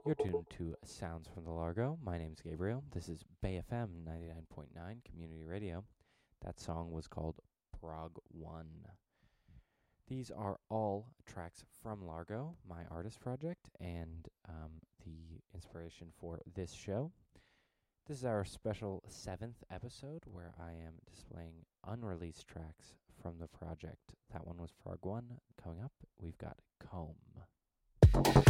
You're tuned to Sounds from the Largo. My name's Gabriel. This is Bay FM 99.9 Community Radio. That song was called Prague 1. These are all tracks from Largo, my artist project, and the inspiration for this show. This is our special 7th episode where I am displaying unreleased tracks from the project. That one was Prague 1. Coming up, we've got Comb.